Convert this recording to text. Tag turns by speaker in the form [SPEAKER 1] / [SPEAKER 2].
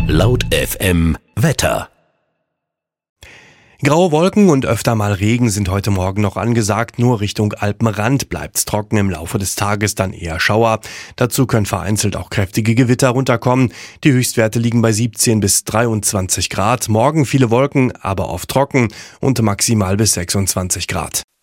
[SPEAKER 1] Laut FM Wetter.
[SPEAKER 2] Graue Wolken und öfter mal Regen sind heute Morgen noch angesagt. Nur Richtung Alpenrand bleibt's trocken, im Laufe des Tages dann eher Schauer. Dazu können vereinzelt auch kräftige Gewitter runterkommen. Die Höchstwerte liegen bei 17 bis 23 Grad. Morgen viele Wolken, aber oft trocken und maximal bis 26 Grad.